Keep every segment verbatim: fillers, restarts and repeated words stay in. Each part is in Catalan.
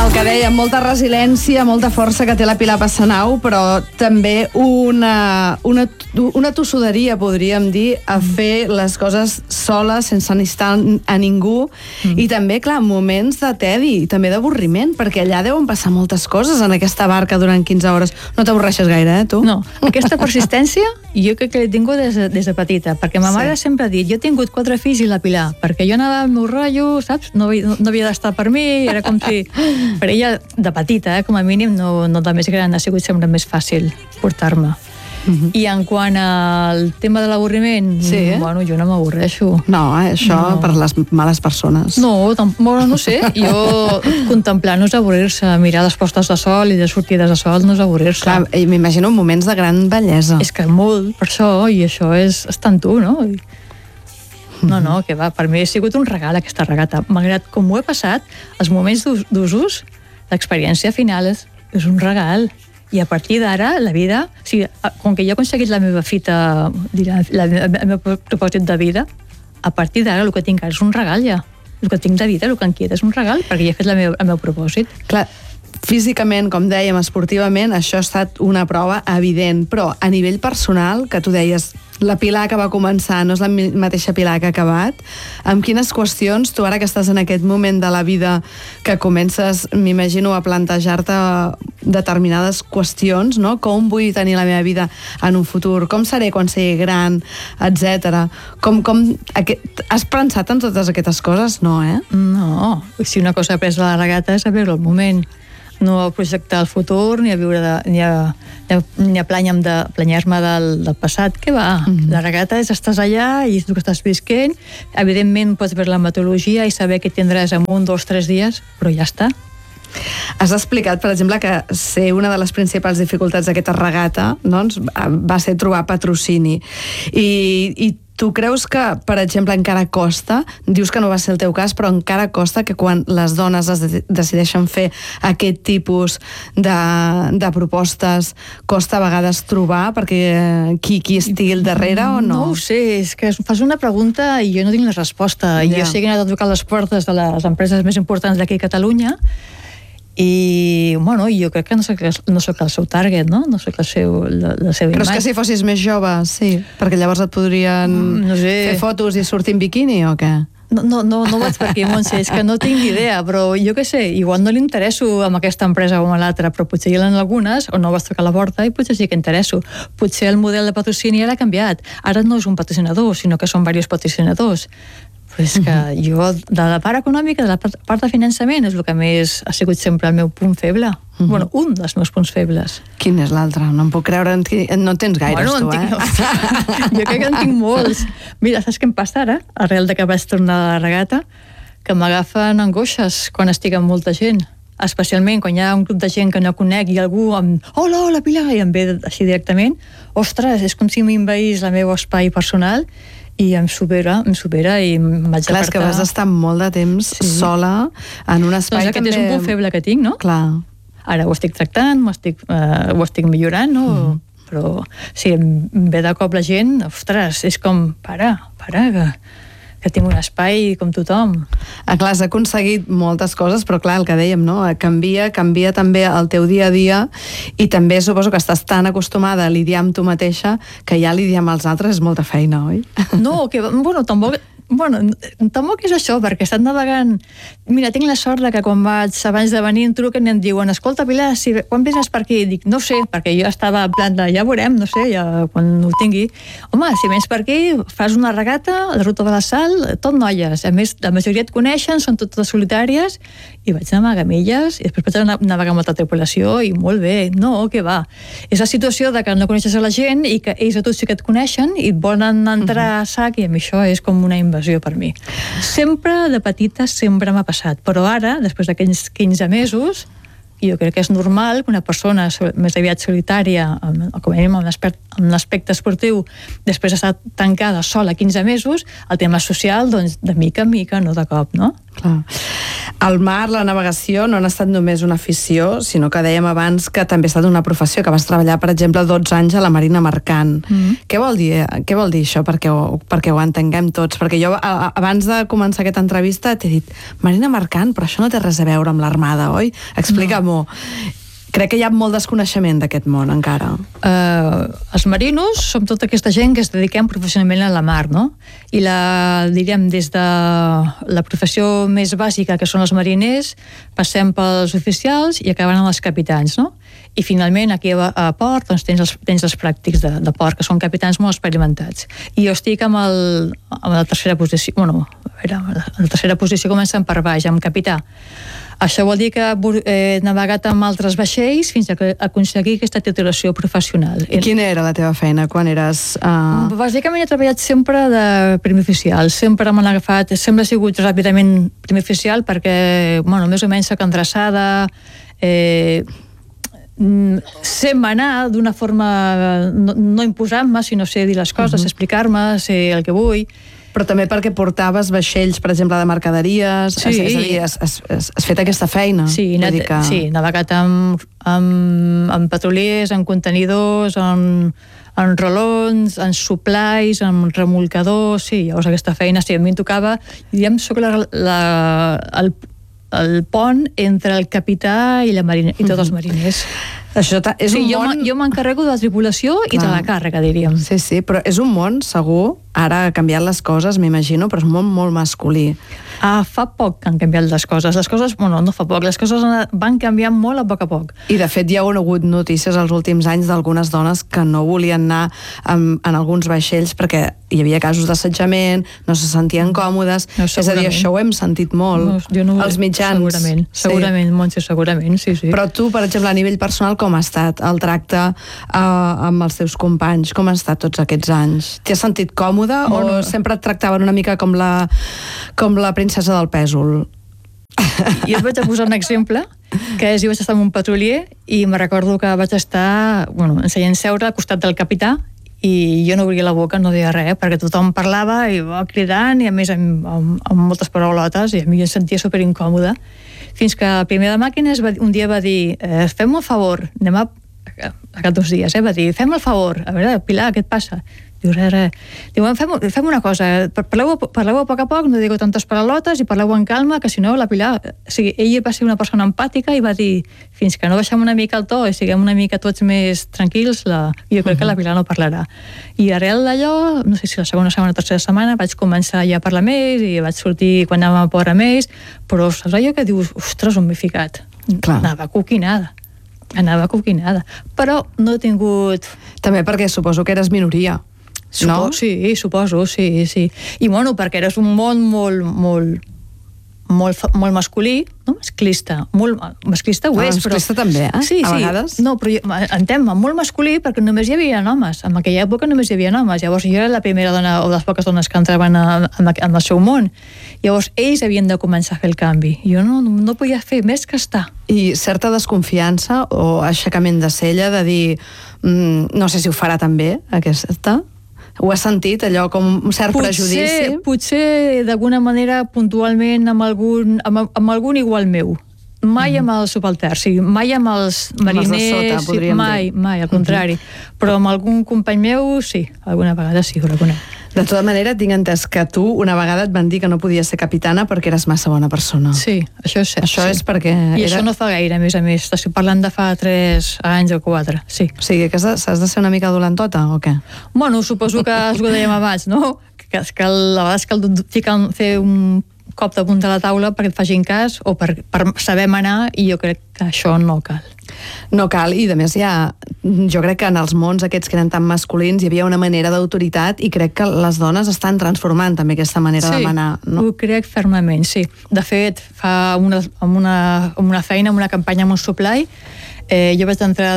El que deia, molta resiliència, molta força que té la Pilar Passanau, però també una, una, una tossuderia, podríem dir, a fer les coses sola, sense necessitar a ningú, mm. i també, clar, moments de tedi, també d'avorriment, perquè allà deuen passar moltes coses en aquesta barca durant quinze hores. No t'avorreixes gaire, eh, tu? No, aquesta persistència jo crec que l'he tingut des de, des de petita, perquè ma mare sí. sempre ha dit, jo he tingut quatre fills i la Pilar, perquè jo anava al meu rotllo, saps? No, no, no havia d'estar per mi, era com si... Per ella, de petita, eh, com a mínim, no, no de més gran, ha sigut sempre més fàcil portar-me. Uh-huh. I en quant al tema de l'avorriment, sí, eh? bueno, jo no m'avorreixo. No, eh, això no. Per les males persones. No, tampoc, no sé. Jo, contemplar no és avorrir-se, mirar les postes de sol i les sortides de sol no és avorrir-se. Clar, m'imagino moments de gran bellesa. És que molt, per això, i això és estar en tu, no? No, no, que va, per mi ha sigut un regal aquesta regata. Malgrat com ho he passat, els moments d'usos, l'experiència final és, és un regal. I a partir d'ara, la vida... O sigui, com que jo he aconseguit la meva fita, la, la, el meu propòsit de vida, a partir d'ara el que tinc ara és un regal ja. El que tinc de vida, el que em queda és un regal, perquè ja he fet la meu, el meu propòsit. Clar, físicament, com dèiem, esportivament, això ha estat una prova evident, però a nivell personal, que tu deies, la Pilar que va començar no és la mateixa Pilar que ha acabat, amb quines qüestions, tu ara que estàs en aquest moment de la vida que comences, m'imagino, a plantejar-te determinades qüestions, no? Com vull tenir la meva vida en un futur, com seré quan sigui gran, etcètera. Com, com, aquest, has pensat en totes aquestes coses? No, eh? No, si una cosa he après de la regata és a veure el moment. No a projectar el futur, ni a viure de, ni a, ni a planyar-me de, planyar-me del, del passat. Què va? Mm-hmm. La regata és estàs allà i és el que estàs visquent. Evidentment pots veure la meteorologia i saber què tindràs en un, dos, tres dies, però ja està. Has explicat, per exemple, que ser una de les principals dificultats d'aquesta regata, doncs, va ser trobar patrocini. I, i tu creus que, per exemple, encara costa, dius que no va ser el teu cas, però encara costa que quan les dones es decideixen fer aquest tipus de, de propostes, costa a vegades trobar perquè qui, qui estigui al darrere o no? No ho sé, és que fas una pregunta i jo no tinc la resposta. Yeah. Jo sé que he anat a tocar les portes de les empreses més importants d'aquí a Catalunya i, bueno, jo crec que no soc, no soc el seu target, no? No soc el seu, la, la seva Però imatge. és que si fossis més jove, sí, perquè llavors et podrien mm, no sé. fer fotos i sortir en biquini o què? No, no, no, no vaig per aquí, Montse, és que no tinc idea, però jo què sé, igual no li interesso amb aquesta empresa o amb l'altra, però potser hi ha algunes on no vas tocar la porta i potser sí que interesso. Potser el model de patrocini ara ha canviat. Ara no és un patrocinador, sinó que són diversos patrocinadors. Però és que uh-huh. jo, de la part econòmica, de la part de finançament, és el que més ha sigut sempre el meu punt feble. Uh-huh. Bueno, un dels meus punts febles. Quin és l'altre? No em puc creure... No en tens gaires, bueno, tu, eh? Tinc... jo crec que en tinc molts. Mira, saps què em passa ara? Arrel de que vaig tornar a la regata, que m'agafen angoixes quan estic amb molta gent. Especialment quan hi ha un grup de gent que no conec i algú em... Hola, hola, Pilar! I em ve així directament. Ostres, és com si m'envaís el meu espai personal i em supera, em supera i vaig Clar, és que vas estar molt de temps sí. sola en un espai... Doncs aquest també... és un punt feble que tinc, no? Clar. Ara ho estic tractant, ho estic, uh, ho estic millorant, no? Mm. Però si em ve de cop la gent, ostres, és com, para, para, que, que tinc un espai com tothom. Ah, clar, has aconseguit moltes coses, però clar, el que dèiem, no? Canvia, canvia també el teu dia a dia i també suposo que estàs tan acostumada a lidiar amb tu mateixa que ja lidiar amb els altres és molta feina, oi? No, que, bueno, tampoc... Bueno, tampoc és això, perquè estan navegant... Mira, tinc la sort que quan vaig abans de venir em truquen i em diuen escolta, Pilar, si, quan vens per aquí? Dic, no sé, perquè jo estava en plan de ja veurem, no sé, ja quan ho tingui. Home, si vens per aquí, fas una regata, la ruta de la Sal, tot noies. A més, la majoria et coneixen, són totes solitàries, i vaig navegar amb elles, i després vaig navegar amb altra tripulació, i molt bé. No, què va? És la situació de que no coneixes a la gent i que ells a tu sí que et coneixen i et volen entrar a sac, i a mi això és com una invasió per mi. Sempre de petita sempre m'ha passat, però ara, després d'aquells quinze mesos, I jo crec que és normal que una persona més aviat solitària, com a mínim en l'aspecte esportiu, després d'estar tancada sola quinze mesos, el tema social, doncs, de mica en mica, no de cop, no? Clar. El mar, la navegació, no han estat només una afició, sinó que dèiem abans que també ha estat una professió, que vas treballar, per exemple, dotze anys a la Marina Mercant. Mm. Què vol dir, què vol dir això perquè ho, perquè ho entenguem tots? Perquè jo, a, abans de començar aquesta entrevista, t'he dit, Marina Mercant, però això no té res a veure amb l'Armada, oi? Explica-m'ho. No. Crec que hi ha molt desconeixement d'aquest món, encara. Uh, els marinos som tota aquesta gent que es dediquem professionalment a la mar, no? I la, diríem, des de la professió més bàsica, que són els mariners, passem pels oficials i acabant amb els capitans, no? I finalment aquí a, a port doncs, tens, els, tens els pràctics de, de port, que són capitans molt experimentats. I jo estic amb, el, amb la tercera posició, bueno, a veure, la tercera posició començant per baix, amb capità. Això vol dir que he navegat amb altres vaixells fins a aconseguir aquesta titulació professional. I quina era la teva feina quan eres... Uh... Bàsicament he treballat sempre de primer oficial. Sempre m'han agafat, sempre he sigut ràpidament primer oficial perquè, bueno, més o menys soc endreçada, eh, sé manar d'una forma, no, no imposant-me, sinó sé dir les coses, uh-huh. explicar-me, sé el que vull. Però també perquè portaves vaixells, per exemple, de mercaderies, sí. és a dir, has, has, has fet aquesta feina. Sí, he anat, que... sí, navegat amb, amb, amb petroliers, amb contenidors, amb, amb rolons, amb supplies, amb remolcadors, sí, llavors aquesta feina, sí, a mi em tocava, diguem, soc la, la, el, el pont entre el capità i la marina, i tots els mariners. Això és sí, un jo món... jo m'encarrego de la tripulació i Clar. de la càrrega, diríem. Sí, sí, però és un món, segur, ara ha canviat les coses, m'imagino, però és un món molt masculí. Ah, fa poc que han canviat les coses. Les coses, bueno, no fa poc, les coses van canviant molt a poc a poc. I de fet hi ha hagut notícies els últims anys d'algunes dones que no volien anar en, en alguns vaixells perquè hi havia casos d'assetjament, no se sentien còmodes, no, és a dir, això ho hem sentit molt. No, jo no, els mitjans. Segurament, segurament, sí. Montse, segurament, sí, sí. Però tu, per exemple, a nivell personal, com ha estat el tracte uh, amb els teus companys? Com ha estat tots aquests anys? T'hi has sentit còmode bueno, o sempre et tractaven una mica com la, com la princesa del pèsol? Jo et vaig a posar un exemple, que és, jo vaig estar amb un petrolier i me recordo que vaig estar, bueno, ensenyant seure al costat del capità i jo no obria la boca, no deia res, perquè tothom parlava i va cridant, i a més amb, amb, amb moltes paraulotes, i a mi em sentia superincòmoda, fins que el primer de màquines va, un dia va dir, eh, fem un favor, anem a, a, a dos dies, eh, va dir, fem el favor, a veure, Pilar, què et passa? Diu, res, res. Diu, fem, fem una cosa, parleu, parleu a poc a poc, no digueu tantes paraulotes i parleu en calma, que si no la Pilar... O sigui, ella va ser una persona empàtica i va dir, fins que no baixem una mica el to i siguem una mica tots més tranquils, la... jo crec que la Pilar no parlarà. I arrel d'allò, no sé si la segona, segona o tercera setmana, vaig començar ja a parlar més i vaig sortir quan anàvem a port a més, però saps allò que dius, ostres, on m'he ficat? Clar. Anava coquinada. Anava coquinada. Però no he tingut... També perquè suposo que eres minoria. Supo, no? Sí, suposo, sí, sí. I bueno, perquè eres un món molt, molt, molt, molt masculí, no? Masclista. Molt, masclista ho és, ah, masclista però... també, eh? Sí, a sí. vegades. No, però jo, entenc, molt masculí perquè només hi havia homes. En aquella època només hi havia homes. Llavors jo era la primera dona, o les poques dones que entraven a, a, en el seu món. Llavors ells havien de començar a fer el canvi. Jo no, no, no podia fer més que estar. I certa desconfiança o aixecament de cella de dir, mm, no sé si ho farà també, aquesta... Ho has sentit, allò com un cert potser, prejudici? Potser d'alguna manera puntualment amb algun, amb, amb algun igual meu. Mai mm. amb el subaltern, sí, mai amb els mariners, amb els de sota, podríem sí, mai, dir. mai, al contrari. Mm-hmm. Però amb algun company meu, sí, alguna vegada sí, ho reconec. De tota manera, tinc entès que tu una vegada et van dir que no podies ser capitana perquè eres massa bona persona. Sí, això és cert. Això sí. és perquè... I era... això no fa gaire, a més a més. Estic parlant de fa tres anys o quatre, sí. O sigui, que has de ser una mica dolentota, o què? Bueno, suposo que és el que dèiem abans, no? Que, que la vegada és que el fica fer un cop de punta a la taula perquè et facin cas o per, per saber manar, i jo crec que això no cal. No cal, i a més hi ha, jo crec que en els mons aquests que eren tan masculins hi havia una manera d'autoritat i crec que les dones estan transformant també aquesta manera sí, de manar. No? Ho crec fermament, sí. De fet, fa una, amb, una, amb una feina, amb una campanya amb un supply, eh, jo vaig entrar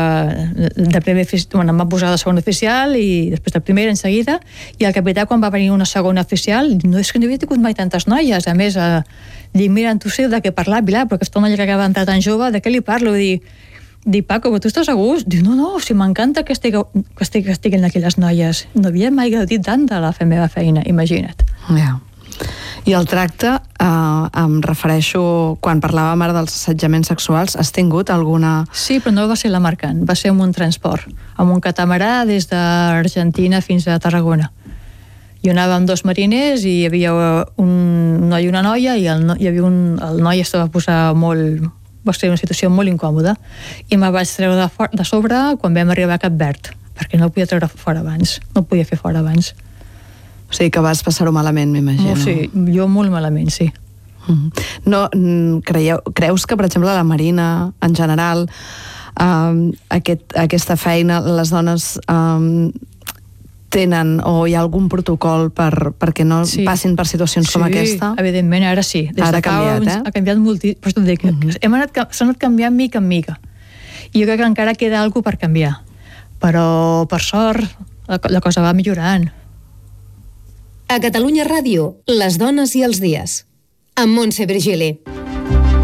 de, de primer oficial, bueno, em va posar de segon oficial i després de primera en seguida, i el capità quan va venir una segona oficial, no és que no havia tingut mai tantes noies, a més, eh, Dic, mira, tu sé de què parlar, Pilar, però aquesta noia que acaba d'entrar tan jove, de què li parlo? Dic, dic, Paco, però tu estàs a gust? Diu, no, no, si m'encanta que, estigueu, que, estig, que estiguin aquí les noies. No havia mai gaudit tant de la meva feina, imagina't. Ja. Yeah. I el tracte, eh, em refereixo, quan parlàvem ara dels assetjaments sexuals, has tingut alguna... Sí, però no va ser la Marcant, va ser amb un transport, amb un catamarà des d'Argentina fins a Tarragona. I anàvem dos mariners i hi havia un noi i una noia i el, no, hi havia un, el noi estava a posar molt... va ser una situació molt incòmoda i me vaig treure de, for, de sobre quan vam arribar a Cap Verd, perquè no podia treure fora abans, no podia fer fora abans. O sigui que vas passar-ho malament, m'imagino. Sí, jo molt malament, sí. No, creieu, creus que, per exemple, la Marina, en general, um, aquest, aquesta feina, les dones um, tenen o hi ha algun protocol per, perquè no sí. passin per situacions sí, com aquesta? Sí, evidentment, ara sí. Des ara de ha canviat, uns, eh? Ha canviat moltíssim. Però dic, uh -huh. hem anat, s'ha anat canviant mica en mica. I jo crec que encara queda alguna per canviar. Però, per sort, la, la cosa va millorant. A Catalunya Ràdio, les dones i els dies. Amb Montse Virgili.